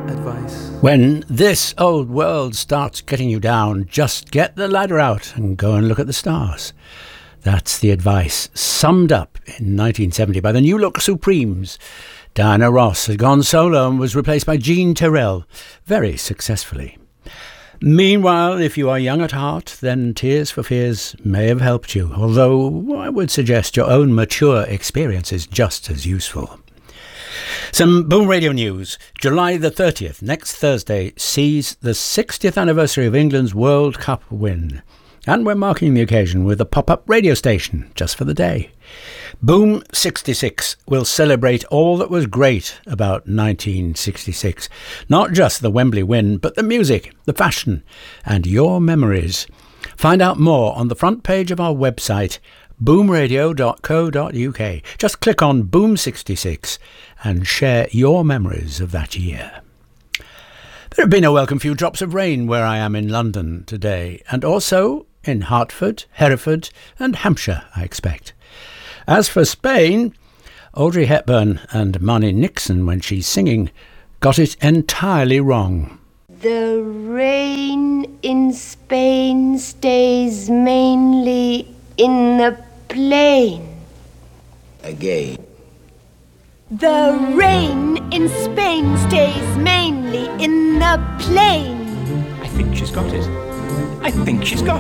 advice. When this old world starts getting you down, just get the ladder out and go and look at the stars. That's the advice, summed up in 1970 by the New Look Supremes. Diana Ross had gone solo and was replaced by Jean Terrell, very successfully. Meanwhile, if you are young at heart, then Tears for Fears may have helped you, although I would suggest your own mature experience is just as useful. Some Boom Radio news. July the 30th, next Thursday, sees the 60th anniversary of England's World Cup win. And we're marking the occasion with a pop-up radio station, just for the day. Boom 66 will celebrate all that was great about 1966. Not just the Wembley win, but the music, the fashion, and your memories. Find out more on the front page of our website, boomradio.co.uk. Just click on Boom 66 and share your memories of that year. There have been a welcome few drops of rain where I am in London today, and also in Hertford, Hereford and Hampshire, I expect. As for Spain, Audrey Hepburn and Marnie Nixon, when she's singing, got it entirely wrong. The rain in Spain stays mainly in the plain. Again. The rain in Spain stays mainly in the plain. I think she's got it. I think she's got